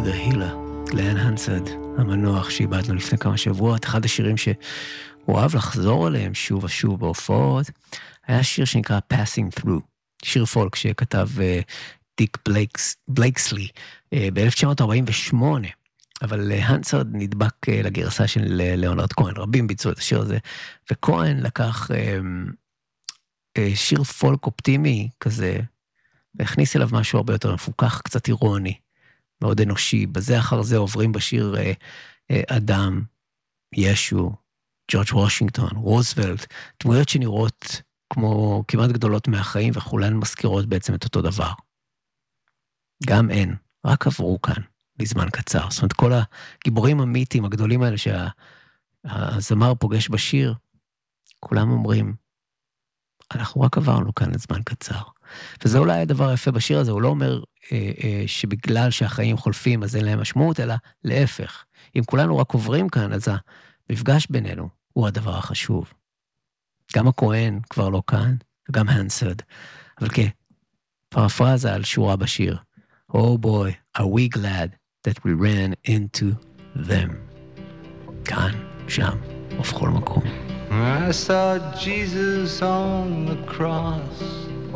the Healer, גלן הנסרד, המנוח שאיבדנו לפני כמה שבועות, אחד השירים שהוא אוהב לחזור עליהם שוב ושוב בהופעות, היה שיר שנקרא Passing Through, שיר פולק שכתב דיק בלייקסלי ב-1948, אבל הנסרד נדבק לגרסה של ליאונרד כהן, רבים ביצעו את השיר הזה, וכהן לקח שיר פולק אופטימי כזה, והכניס אליו משהו הרבה יותר מפוקח, קצת אירוני, מאוד אנושי. בזה אחר זה עוברים בשיר אדם, ישו, ג'ורג' וושינגטון, רוזוולט, דמויות שנראות כמו כמעט גדולות מהחיים, וכולן מזכירות בעצם את אותו דבר. גם אין, רק עברו כאן לזמן קצר. זאת אומרת, כל הגיבורים המיתיים הגדולים האלה שהזמר פוגש בשיר, כולם אומרים, אנחנו רק עברנו כאן לזמן קצר. וזה אולי הדבר היפה בשיר הזה, הוא לא אומר שבגלל שהחיים חולפים אז אין להם משמעות, אלא להפך. אם כולנו רק עוברים כאן, אז המפגש בינינו הוא הדבר החשוב. גם הכהן כבר לא כאן, וגם הנסרד. אבל כן, פרפרזה על שורה בשיר. Oh boy, are we glad that we ran into them. כאן, שם, ובכל מקום. I saw Jesus on the cross.